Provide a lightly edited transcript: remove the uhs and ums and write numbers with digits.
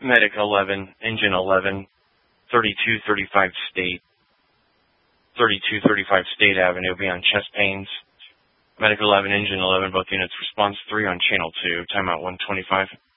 Medic 11, Engine 11, 3235 State Avenue, beyond chest pains. Medic 11, Engine 11, both units response 3 on channel 2, timeout 125.